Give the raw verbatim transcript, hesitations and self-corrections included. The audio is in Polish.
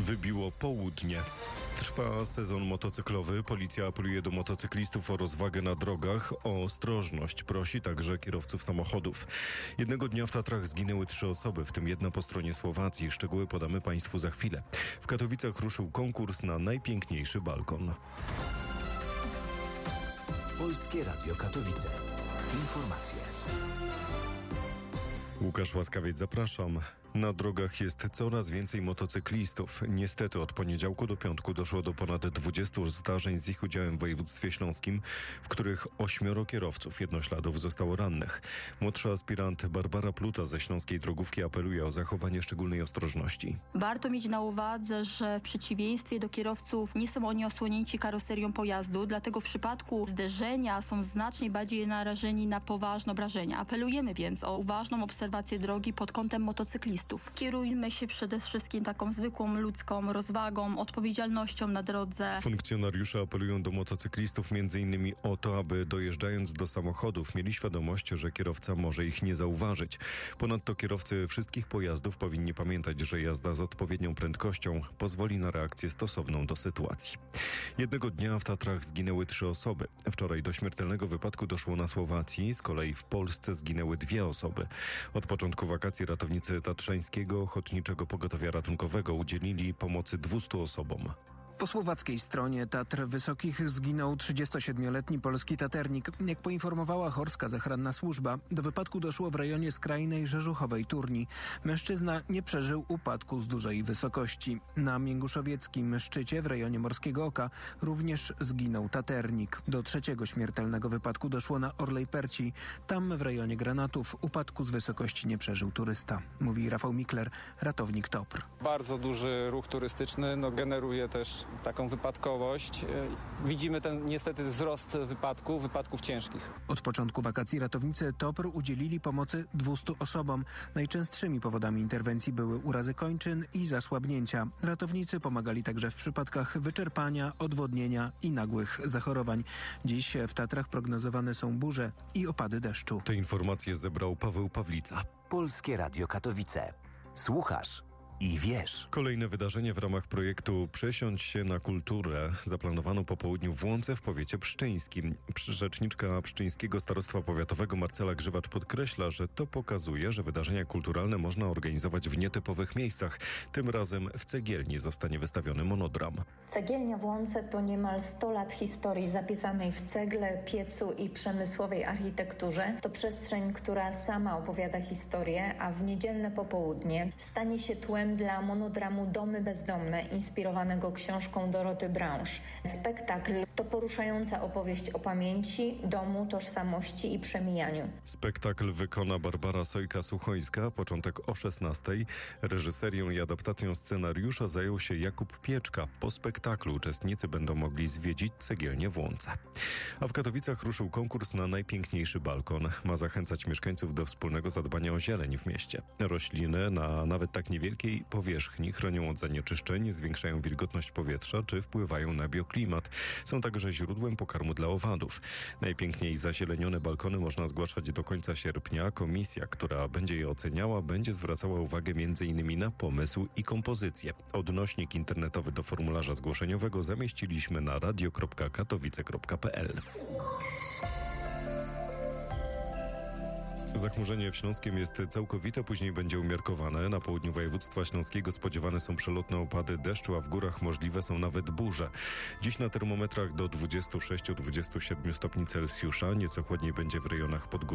Wybiło południe. Trwa sezon motocyklowy. Policja apeluje do motocyklistów o rozwagę na drogach, o ostrożność. Prosi także kierowców samochodów. Jednego dnia w Tatrach zginęły trzy osoby, w tym jedna po stronie Słowacji. Szczegóły podamy Państwu za chwilę. W Katowicach ruszył konkurs na najpiękniejszy balkon. Polskie Radio Katowice. Informacje. Łukasz Łaskawiec, zapraszam. Na drogach jest coraz więcej motocyklistów. Niestety od poniedziałku do piątku doszło do ponad dwudziestu zdarzeń z ich udziałem w województwie śląskim, w których ośmioro kierowców jednośladów zostało rannych. Młodsza aspirant Barbara Pluta ze Śląskiej Drogówki apeluje o zachowanie szczególnej ostrożności. Warto mieć na uwadze, że w przeciwieństwie do kierowców nie są oni osłonięci karoserią pojazdu, dlatego w przypadku zderzenia są znacznie bardziej narażeni na poważne obrażenia. Apelujemy więc o uważną obserwację drogi pod kątem motocyklistów. Kierujmy się przede wszystkim taką zwykłą ludzką rozwagą, odpowiedzialnością na drodze. Funkcjonariusze apelują do motocyklistów między innymi o to, aby dojeżdżając do samochodów mieli świadomość, że kierowca może ich nie zauważyć. Ponadto kierowcy wszystkich pojazdów powinni pamiętać, że jazda z odpowiednią prędkością pozwoli na reakcję stosowną do sytuacji. Jednego dnia w Tatrach zginęły trzy osoby. Wczoraj do śmiertelnego wypadku doszło na Słowacji, z kolei w Polsce zginęły dwie osoby. Od początku wakacji ratownicy Tatrzańskiego Ochotniczego Pogotowia Ratunkowego udzielili pomocy dwustu osobom. Po słowackiej stronie Tatr Wysokich zginął trzydziestosiedmioletni polski taternik. Jak poinformowała Chorska Zachranna Służba, do wypadku doszło w rejonie skrajnej Rzeżuchowej Turni. Mężczyzna nie przeżył upadku z dużej wysokości. Na Mięguszowieckim szczycie w rejonie Morskiego Oka również zginął taternik. Do trzeciego śmiertelnego wypadku doszło na Orlej Perci. Tam w rejonie Granatów upadku z wysokości nie przeżył turysta. Mówi Rafał Mikler, ratownik Topr. Bardzo duży ruch turystyczny no, generuje też taką wypadkowość. Widzimy ten niestety wzrost wypadków, wypadków ciężkich. Od początku wakacji ratownicy Topr udzielili pomocy dwustu osobom. Najczęstszymi powodami interwencji były urazy kończyn i zasłabnięcia. Ratownicy pomagali także w przypadkach wyczerpania, odwodnienia i nagłych zachorowań. Dziś w Tatrach prognozowane są burze i opady deszczu. Te informacje zebrał Paweł Pawlica. Polskie Radio Katowice. Słuchasz i wiesz. Kolejne wydarzenie w ramach projektu Przesiądź się na kulturę zaplanowano po południu w Łące w powiecie pszczyńskim. Rzeczniczka Pszczyńskiego Starostwa Powiatowego Marcela Grzywacz podkreśla, że to pokazuje, że wydarzenia kulturalne można organizować w nietypowych miejscach. Tym razem w Cegielni zostanie wystawiony monodram. Cegielnia w Łące to niemal sto lat historii zapisanej w cegle, piecu i przemysłowej architekturze. To przestrzeń, która sama opowiada historię, a w niedzielne popołudnie stanie się tłem dla monodramu Domy Bezdomne, inspirowanego książką Doroty Branch. Spektakl to poruszająca opowieść o pamięci, domu, tożsamości i przemijaniu. Spektakl wykona Barbara Sojka-Suchońska, początek o szesnastej. Reżyserią i adaptacją scenariusza zajął się Jakub Pieczka. Po spektaklu uczestnicy będą mogli zwiedzić Cegielnię w Łące. A w Katowicach ruszył konkurs na najpiękniejszy balkon. Ma zachęcać mieszkańców do wspólnego zadbania o zieleń w mieście. Rośliny na nawet tak niewielkiej powierzchni chronią od zanieczyszczeń, zwiększają wilgotność powietrza czy wpływają na bioklimat. Są także źródłem pokarmu dla owadów. Najpiękniej zazielenione balkony można zgłaszać do końca sierpnia. Komisja, która będzie je oceniała, będzie zwracała uwagę między innymi na pomysł i kompozycję. Odnośnik internetowy do formularza zgłoszeniowego zamieściliśmy na radio kropka katowice kropka p l. Zachmurzenie w Śląskiem jest całkowite, później będzie umiarkowane. Na południu województwa śląskiego spodziewane są przelotne opady deszczu, a w górach możliwe są nawet burze. Dziś na termometrach do dwudziestu sześciu do dwudziestu siedmiu stopni Celsjusza, nieco chłodniej będzie w rejonach podgórskich.